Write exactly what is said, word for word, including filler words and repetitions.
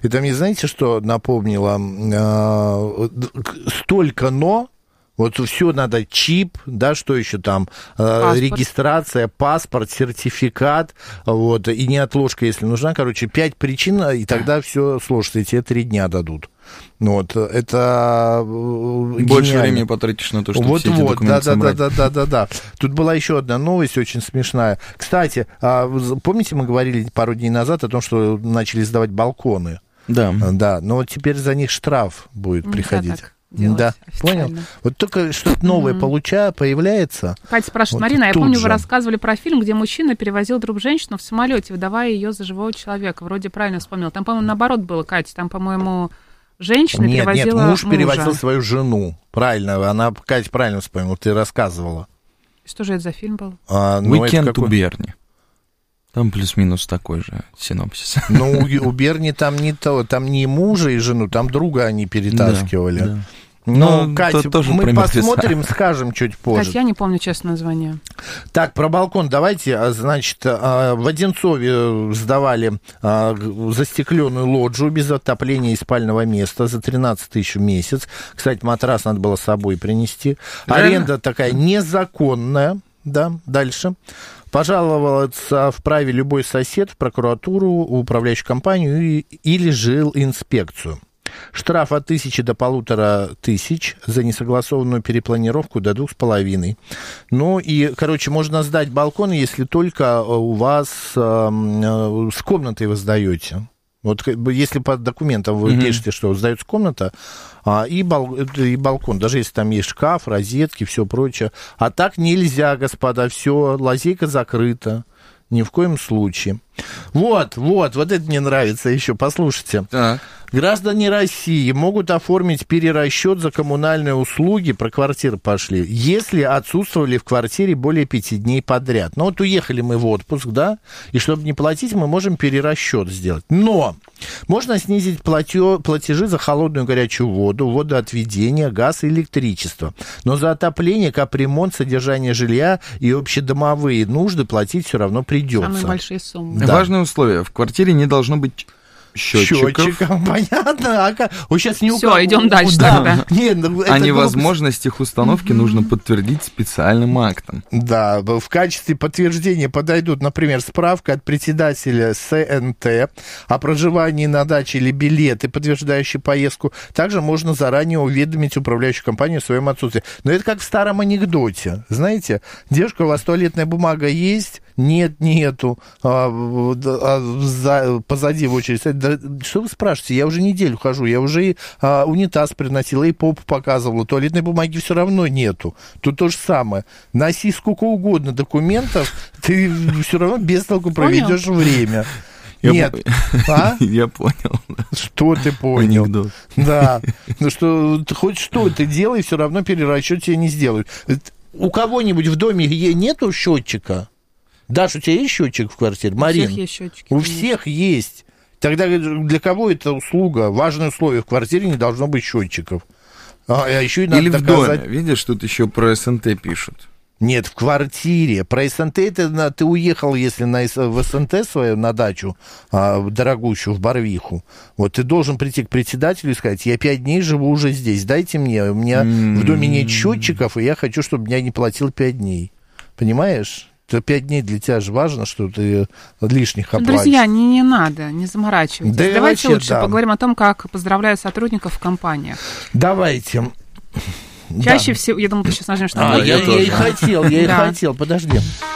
Это мне, знаете, что напомнило? Столько «но». Вот все надо, чип, да, что еще там, паспорт. Регистрация, паспорт, сертификат, вот, и неотложка, если нужна. Короче, пять причин, и тогда все сложится, и тебе три дня дадут. Вот, это больше гениально. Времени потратишь на то, чтобы вот, все эти вот, документы да, собрать. Да, да, да, да, да. Тут была еще одна новость очень смешная. Кстати, помните, мы говорили пару дней назад о том, что начали сдавать балконы? Да. Да, но вот теперь за них штраф будет Нельзя приходить. Так. Да, понял. Вот только что-то новое mm-hmm. получая, появляется. Катя спрашивает, вот Марина, я помню, же. Вы рассказывали про фильм, где мужчина перевозил труп женщины в самолете, выдавая ее за живого человека. Вроде правильно вспомнил. Там, по-моему, наоборот было, Катя. Там, по-моему, женщина нет, перевозила Нет, муж мужа. перевозил свою жену. Правильно, она, Катя, правильно вспомнила, ты рассказывала. Что же это за фильм был? А, ну, Weekend to Bernie. Там плюс-минус такой же синопсис. Но у, у Берни там не то, там не мужа и жену, там друга они перетаскивали. Да, да. Ну, ну, Катя, тоже мы посмотрим, скажем чуть позже. Катя, я не помню, честно, название. Так, про балкон давайте. Значит, в Одинцове сдавали застекленную лоджию без отопления и спального места за тринадцать тысяч в месяц. Кстати, матрас надо было с собой принести. Аренда такая незаконная. Да, дальше. Пожаловаться вправе любой сосед в прокуратуру, управляющую компанию или жилинспекцию. Штраф от тысячи до полутора тысяч за несогласованную перепланировку до двух с половиной. Ну и, короче, можно сдать балкон, если только у вас э, с комнатой вы сдаете. Вот если по документам вы mm-hmm. пишете, что сдается комната а, и, бал, и балкон, даже если там есть шкаф, розетки, все прочее. А так нельзя, господа, все, лазейка закрыта. Ни в коем случае. Вот, вот, вот это мне нравится еще, послушайте. Так. Граждане России могут оформить перерасчет за коммунальные услуги, про квартиры пошли, если отсутствовали в квартире более пяти дней подряд. Ну вот уехали мы в отпуск, да, и чтобы не платить, мы можем перерасчет сделать. Но можно снизить платё, платежи за холодную и горячую воду, водоотведение, газ и электричество. Но за отопление, капремонт, содержание жилья и общедомовые нужды платить все равно придется. Самые большие суммы. Да. Важное условие. В квартире не должно быть счетчиков. Счетчиков, понятно. А как? Вот сейчас не у Все, идем дальше да. тогда. Нет, ну, а невозможность их установки mm-hmm. нужно подтвердить специальным актом. Да, в качестве подтверждения подойдут, например, справка от председателя эс эн тэ о проживании на даче или билеты, подтверждающие поездку. Также можно заранее уведомить управляющую компанию о своем отсутствии. Но это как в старом анекдоте. Знаете, девушка, у вас туалетная бумага есть? Нет, нету. А, а, за, позади в очередь. Да, что вы спрашиваете? Я уже неделю хожу, я уже а, унитаз приносила, и попу показывала. Туалетной бумаги все равно нету. Тут то же самое. Носи сколько угодно документов, ты все равно без толку проведешь время. Я Нет. По... А? Я понял. Что ты понял? Анекдот. Да. Ну что, хоть что ты делай, все равно перерасчет тебе не сделают. У кого-нибудь в доме нету счетчика? Даш, у тебя есть счетчик в квартире? Марин? У всех есть счетчики. У всех есть. Тогда для кого это услуга? Важное условие. В квартире не должно быть счетчиков. А, а еще и надо Или в доказать... доме. Видишь, тут еще про эс эн тэ пишут. Нет, в квартире. Про эс эн тэ это ты уехал, если на, в эс эн тэ свою, на дачу, а, дорогущую, в Барвиху. Вот ты должен прийти к председателю и сказать, я пять дней живу уже здесь, дайте мне. У меня mm-hmm. в доме нет счетчиков, и я хочу, чтобы меня не платил пять дней. Понимаешь? Пять дней для тебя же важно, что ты лишних оплатишь. Друзья, не, не надо, не заморачивайтесь. Да Давайте вообще, лучше да. поговорим о том, как поздравляют сотрудников в компаниях. Давайте. Чаще да. всего, я думаю, ты сейчас нажмешь на а, кнопку. я, я и хотел, я и хотел, подожди.